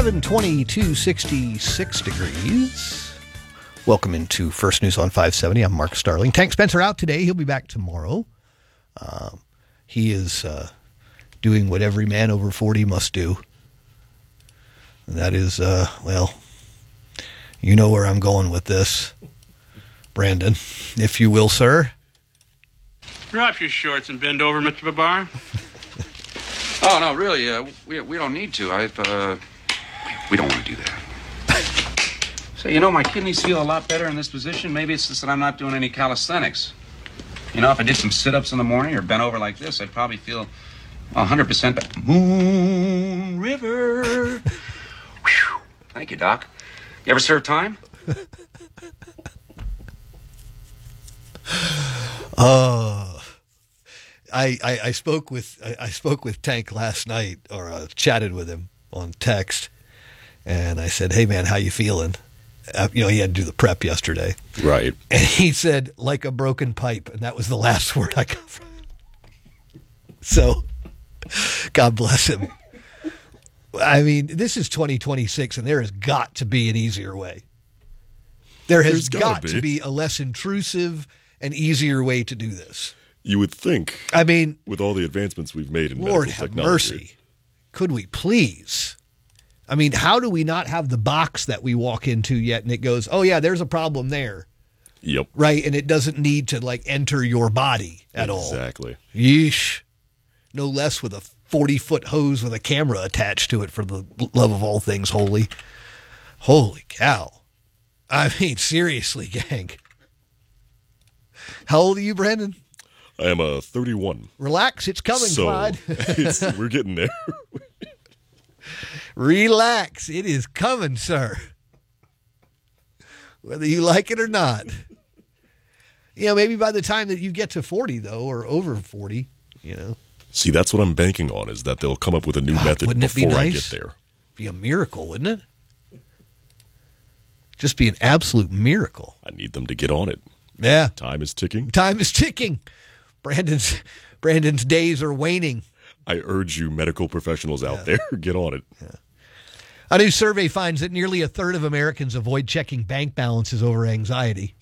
722, 66 degrees. Welcome into First News on 570. I'm Mark Starling. Tank Spencer out today. He'll be back tomorrow. He is doing what every man over 40 must do. And that is, well, you know where I'm going with this. Brandon, if you will, sir. Drop your shorts and bend over, Mr. Babar. Oh, no, really, we don't need to. We don't want to do that. So, you know, my kidneys feel a lot better in this position. Maybe it's just that I'm not doing any calisthenics. You know, if I did some sit-ups in the morning or bent over like this, I'd probably feel 100% better. Moon River. Whew. Thank you, Doc. You ever serve time? I spoke with Tank last night, or chatted with him on text, and I said, "Hey man, how you feeling?" You know, he had to do the prep yesterday, right? And he said, "Like a broken pipe," and that was the last word I got from him. So, God bless him. I mean, this is 2026, and there has got to be an easier way. There's got to be a less intrusive and easier way to do this. You would think. I mean, with all the advancements we've made in Lord medical have technology. mercy. Could we please? I mean, how do we not have the box that we walk into yet and it goes, oh yeah, there's a problem there. Yep. Right? And it doesn't need to like enter your body at all. Exactly. Yeesh. No less with a 40-foot hose with a camera attached to it, for the love of all things holy. Holy cow. I mean, seriously, gang. How old are you, Brandon? I am 31. Relax, it's coming, Clyde. We're getting there. Relax, it is coming, sir. Whether you like it or not. You know, maybe by the time that you get to 40, though, or over 40, you know. See, that's what I'm banking on, is that they'll come up with a new method before I get there. Be a miracle, wouldn't it? Just be an absolute miracle. I need them to get on it. Yeah. Time is ticking. Time is ticking. Brandon's days are waning. I urge you medical professionals out there, get on it. Yeah. A new survey finds that nearly a third of Americans avoid checking bank balances over anxiety.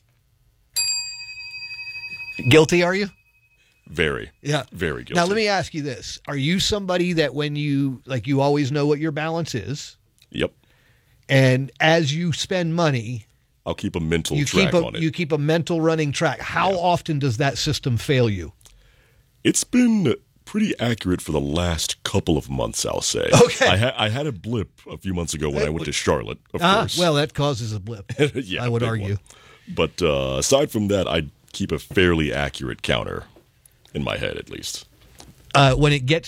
Guilty, are you? Very. Yeah. Very guilty. Now, let me ask you this. Are you somebody that when you always know what your balance is? Yep. And as you spend money, I'll keep a mental track on it. You keep a mental running track. How often does that system fail you? It's been pretty accurate for the last couple of months, I'll say. Okay. I had a blip a few months ago when I went to Charlotte, of course. Well, that causes a blip, yeah, I would argue. One. But aside from that, I keep a fairly accurate counter in my head, at least. When it gets